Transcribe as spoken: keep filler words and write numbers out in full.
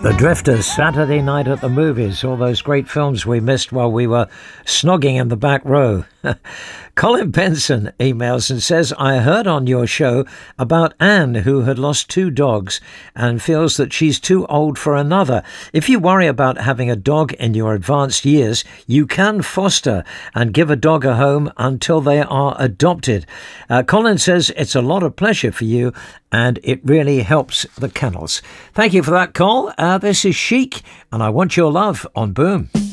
The Drifters, Saturday Night at the Movies, all those great films we missed while we were snogging in the back row. Colin Benson emails and says, I heard on your show about Anne, who had lost two dogs and feels that she's too old for another. If you worry about having a dog in your advanced years, you can foster and give a dog a home until they are adopted. Uh, Colin says it's a lot of pleasure for you and it really helps the kennels. Thank you for that call. Uh, this is Chic and I Want Your Love on Boom.